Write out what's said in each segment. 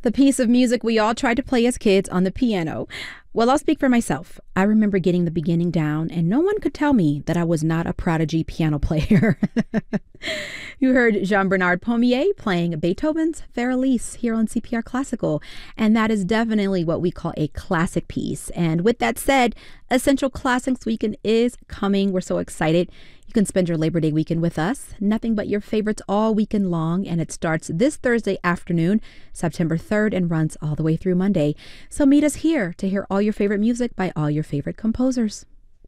The piece of music we all tried to play as kids on the piano. Well, I'll speak for myself. I remember getting the beginning down, and no one could tell me that I was not a prodigy piano player. You heard Jean-Bernard Pommier playing Beethoven's Fère-Elise here on CPR Classical, and that is definitely what we call a classic piece. And with that said, Essential Classics Weekend is coming. We're so excited. You can spend your Labor Day weekend with us. Nothing but your favorites all weekend long, and it starts this Thursday afternoon, September 3rd, and runs all the way through Monday. So meet us here to hear all your favorite music by all your favorite composers.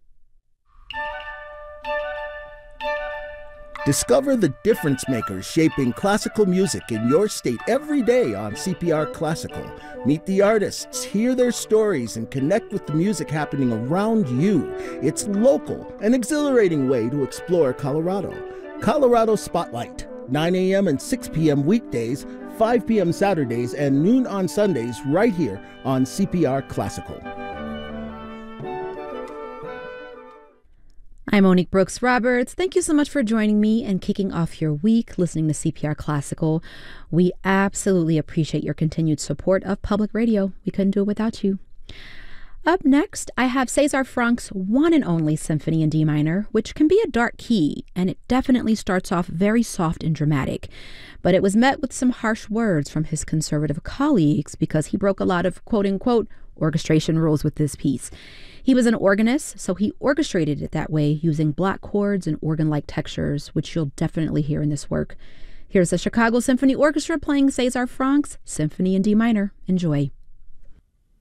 Discover the difference makers shaping classical music in your state every day on CPR Classical. Meet the artists, hear their stories, and connect with the music happening around you. It's local, an exhilarating way to explore Colorado. Colorado Spotlight, 9 a.m. and 6 p.m. weekdays, 5 p.m. Saturdays, and noon on Sundays right here on CPR Classical. I'm Monique Brooks Roberts. Thank you so much for joining me and kicking off your week listening to CPR Classical. We absolutely appreciate your continued support of public radio. We couldn't do it without you. Up next, I have César Franck's one and only Symphony in D minor, which can be a dark key, and it definitely starts off very soft and dramatic. But it was met with some harsh words from his conservative colleagues because he broke a lot of quote-unquote orchestration rules with this piece. He was an organist, so he orchestrated it that way using block chords and organ-like textures, which you'll definitely hear in this work. Here's the Chicago Symphony Orchestra playing César Franck's Symphony in D minor. Enjoy.